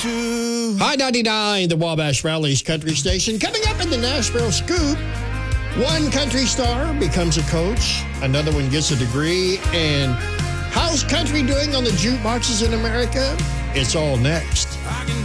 High 99, the Wabash Valley's country station. Coming up in the Nashville Scoop, one country star becomes a coach, another one gets a degree, and how's country doing on the jukeboxes in America? It's all next.